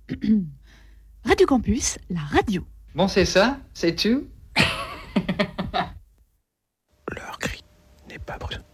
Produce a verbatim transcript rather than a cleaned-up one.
Radio Campus, la radio. Bon, c'est ça? C'est tout? Leur cri n'est pas brut.